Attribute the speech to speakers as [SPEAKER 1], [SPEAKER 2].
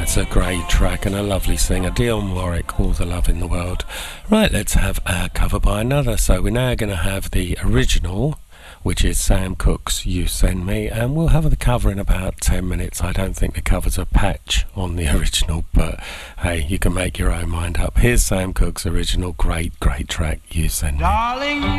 [SPEAKER 1] That's a great track and a lovely singer, Dionne Warwick, All the Love in the World. Right, let's have a cover by another. So we're now going to have the original, which is Sam Cooke's You Send Me, and we'll have the cover in about 10 minutes. I don't think the cover's a patch on the original, but hey, you can make your own mind up. Here's Sam Cooke's original, great track, You Send Me.
[SPEAKER 2] Darling,